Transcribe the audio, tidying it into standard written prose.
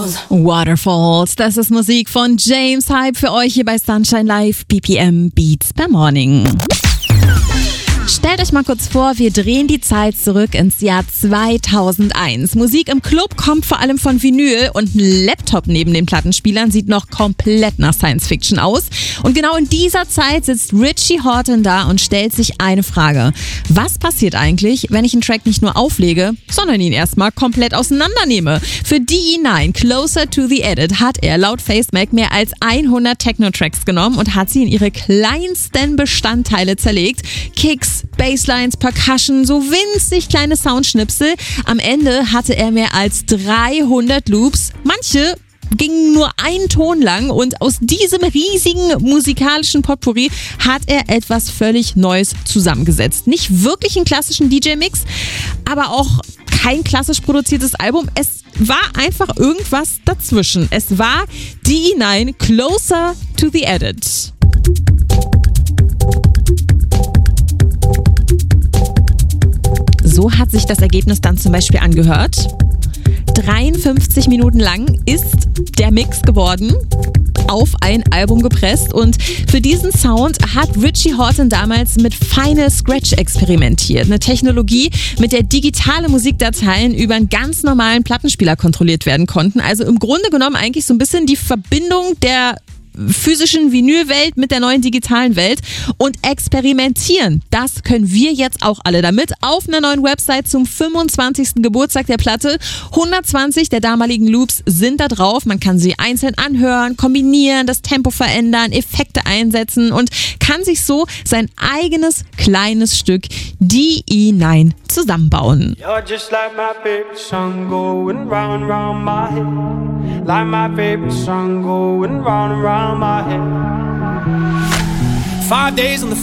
Waterfalls, das ist Musik von James Hype für euch hier bei Sunshine Live, BPM Beats per Morning. Stellt euch mal kurz vor, wir drehen die Zeit zurück ins Jahr 2001. Musik im Club kommt vor allem von Vinyl und ein Laptop neben den Plattenspielern sieht noch komplett nach Science-Fiction aus. Und genau in dieser Zeit sitzt Richie Hawtin da und stellt sich eine Frage. Was passiert eigentlich, wenn ich einen Track nicht nur auflege, sondern ihn erstmal komplett auseinandernehme? Für DE9, Closer to the Edit, hat er laut FaceMac mehr als 100 Techno-Tracks genommen und hat sie in ihre kleinsten Bestandteile zerlegt. Kicks, Basslines, Percussion, so winzig kleine Soundschnipsel. Am Ende hatte er mehr als 300 Loops. Manche gingen nur einen Ton lang und aus diesem riesigen musikalischen Potpourri hat er etwas völlig Neues zusammengesetzt. Nicht wirklich einen klassischen DJ-Mix, aber auch kein klassisch produziertes Album. Es war einfach irgendwas dazwischen. Es war DE9 Closer to the Edit. So hat sich das Ergebnis dann zum Beispiel angehört. 53 Minuten lang ist der Mix geworden, auf ein Album gepresst, und für diesen Sound hat Richie Hawtin damals mit Final Scratch experimentiert. Eine Technologie, mit der digitale Musikdateien über einen ganz normalen Plattenspieler kontrolliert werden konnten. Also im Grunde genommen eigentlich so ein bisschen die Verbindung der physischen Vinylwelt mit der neuen digitalen Welt. Und experimentieren, das können wir jetzt auch alle damit. Auf einer neuen Website zum 25. Geburtstag der Platte. 120 der damaligen Loops sind da drauf. Man kann sie einzeln anhören, kombinieren, das Tempo verändern, Effekte einsetzen und kann sich so sein eigenes kleines Stück DE9 zusammenbauen. You're just like my favorite song going round, round my head. Like my favorite song going round and round my head. 5 days on the